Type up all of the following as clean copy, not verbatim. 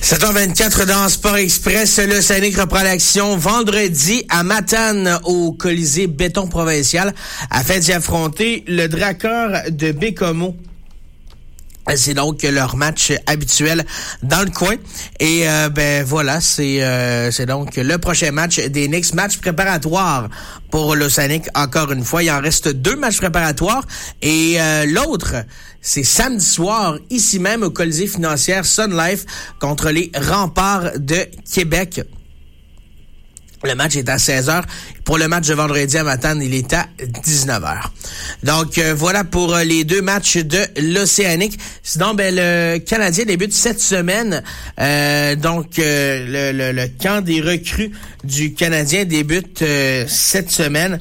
7h24 dans Sport Express, l'Océanic reprend l'action vendredi à Matane au Colisée Béton Provincial afin d'y affronter le Drakkar de Bécomo. C'est donc leur match habituel dans le coin. Et voilà, c'est donc le prochain match des Knicks, match préparatoire pour l'Océanic. Encore une fois, il en reste 2 matchs préparatoires et l'autre, c'est samedi soir, ici même au Colisée financière Sun Life contre les Remparts de Québec. Le match est à 16h. Pour le match de vendredi à Matane, il est à 19h. Donc, voilà pour les 2 matchs de l'Océanic. Sinon, le Canadien débute cette semaine. Le camp des recrues du Canadien débute cette semaine.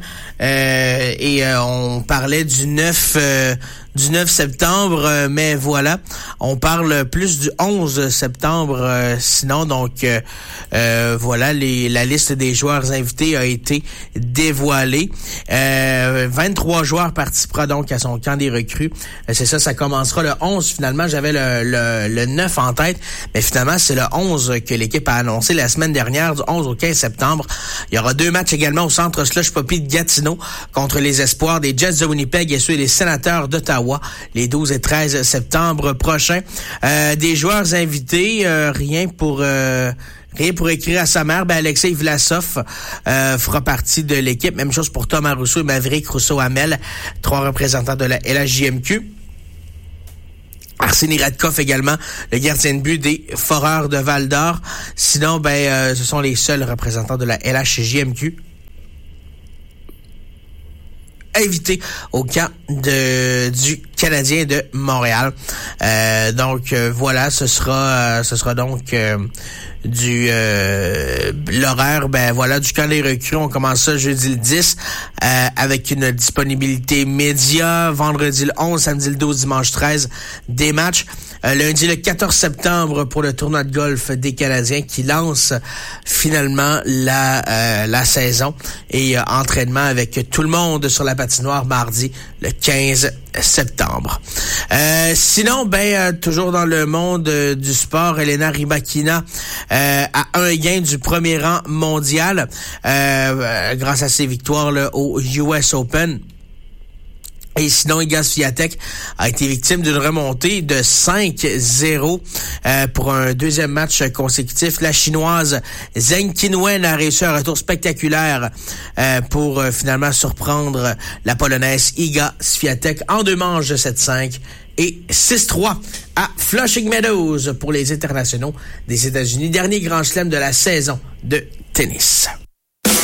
On parlait du 9 septembre, mais voilà, on parle plus du 11 septembre sinon. Donc, voilà, la liste des joueurs invités a été dévoilée. 23 joueurs participera donc à son camp des recrues. C'est ça commencera le 11. Finalement, j'avais le 9 en tête, mais finalement, c'est le 11 que l'équipe a annoncé la semaine dernière, du 11 au 15 septembre. Il y aura 2 matchs également au centre Slush Poppy de Gatineau contre les espoirs des Jets de Winnipeg et ceux des Sénateurs d'Ottawa les 12 et 13 septembre prochains. Des joueurs invités, rien pour écrire à sa mère. Alexei Vlasov fera partie de l'équipe. Même chose pour Thomas Rousseau et Maverick Rousseau-Hamel, 3 représentants de la LHJMQ. Arseny Radkov également, le gardien de but des Foreurs de Val-d'Or. Sinon, ce sont les seuls représentants de la LHJMQ invité au camp du Canadien de Montréal. Voilà, ce sera donc l'horaire du camp des recrues. On commence ça jeudi le 10 avec une disponibilité média, vendredi le 11, samedi le 12, dimanche 13 des matchs. Lundi le 14 septembre pour le tournoi de golf des Canadiens qui lance finalement la saison et entraînement avec tout le monde sur la patinoire mardi le 15 septembre. Sinon, toujours dans le monde du sport, Elena Rybakina a un gain du premier rang mondial grâce à ses victoires au US Open. Et sinon, Iga Swiatek a été victime d'une remontée de 5-0 pour un deuxième match consécutif. La Chinoise Zheng Qinwen a réussi un retour spectaculaire pour finalement surprendre la Polonaise Iga Swiatek en 2 manches de 7-5 et 6-3 à Flushing Meadows pour les internationaux des États-Unis. Dernier grand chelem de la saison de tennis.